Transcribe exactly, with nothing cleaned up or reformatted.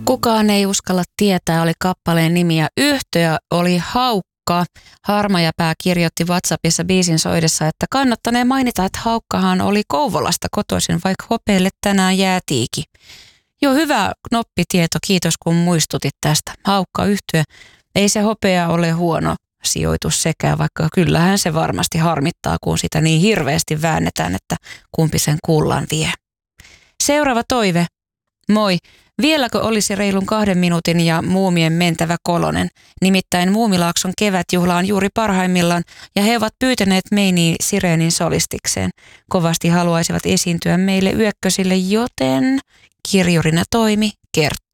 Kukaan ei uskalla tietää oli kappaleen nimi ja yhtye oli Haukka. Harmajapää kirjoitti WhatsAppissa biisin soidessa, että kannattanee mainita, että Haukkahan oli Kouvolasta kotoisin, vaikka Hopeelle tänään jäätiiki. Joo, hyvä knoppitieto, kiitos kun muistutit tästä. Haukka yhtye, ei se Hopea ole huono sijoitus sekään, vaikka kyllähän se varmasti harmittaa, kun sitä niin hirveästi väännetään, että kumpi sen kullan vie. Seuraava toive. Moi. Vieläkö olisi reilun kahden minuutin ja muumien mentävä kolonen? Nimittäin Muumilaakson kevätjuhla on juuri parhaimmillaan ja he ovat pyytäneet Meini Sireenin solistikseen. Kovasti haluaisivat esiintyä meille yökkösille, joten kirjurina toimi Kerttu.